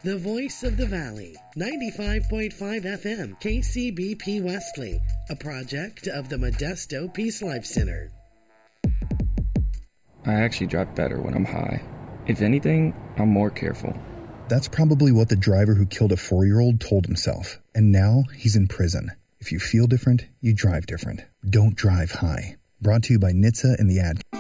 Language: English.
The voice of the valley, 95.5 FM, KCBP Wesley, a project of the Modesto Peace Life Center. I actually drive better when I'm high. If anything, I'm more careful. That's probably what the driver who killed a 4-year-old told himself, and now he's in prison. If you feel different, you drive different. Don't drive high. Brought to you by NHTSA and the ad.